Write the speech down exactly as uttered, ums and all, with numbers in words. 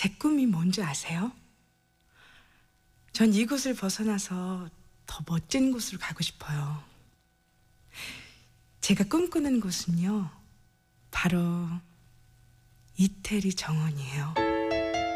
제 꿈이 뭔지 아세요? 전 이곳을 벗어나서 더 멋진 곳으로 가고 싶어요. 제가 꿈꾸는 곳은요, 바로 이태리 정원이에요.